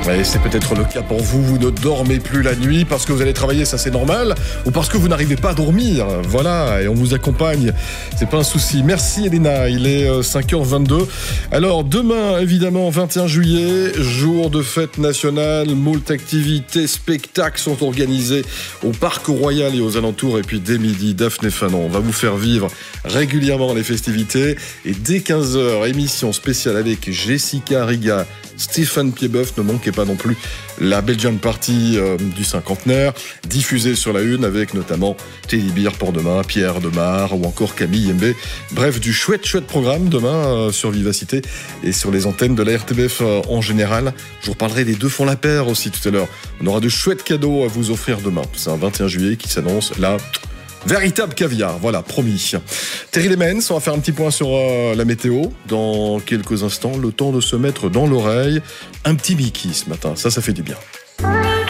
Et c'est peut-être le cas pour vous, vous ne dormez plus la nuit parce que vous allez travailler, ça c'est normal, ou parce que vous n'arrivez pas à dormir, voilà, et on vous accompagne, c'est pas un souci. Merci Elena, il est 5h22. Alors demain, évidemment, 21 juillet, jour de fête nationale, moult activités, spectacles sont organisés au Parc Royal et aux alentours, et puis dès midi, Daphné Fanon va vous faire vivre régulièrement les festivités, et dès 15h, émission spéciale avec Jessica Riga, Stéphane Piedboeuf, ne manquez pas non plus la Belgian Party du cinquantenaire, diffusée sur la Une avec notamment Teddy Beer pour demain, Pierre Demar ou encore Camille Mbé. Bref, du chouette programme demain sur Vivacité et sur les antennes de la RTBF en général. Je vous reparlerai des Deux font la paire aussi tout à l'heure. On aura de chouettes cadeaux à vous offrir demain. C'est un 21 juillet qui s'annonce là. Véritable caviar, voilà, promis. Terry Lemens, on va faire un petit point sur la météo. Dans quelques instants, le temps de se mettre dans l'oreille un petit Mickey ce matin. Ça fait du bien.